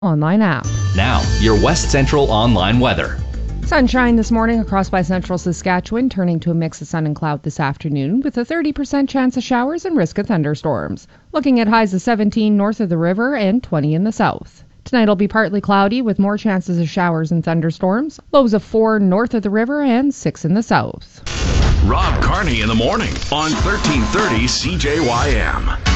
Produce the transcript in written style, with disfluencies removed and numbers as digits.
online app. Now, your West Central online weather. Sunshine this morning across by central Saskatchewan, turning to a mix of sun and cloud this afternoon with a 30% chance of showers and risk of thunderstorms. Looking at highs of 17 north of the river and 20 in the south. Tonight will be partly cloudy with more chances of showers and thunderstorms. Lows of 4 north of the river and 6 in the south. Rob Carney in the morning on 1330 CJYM.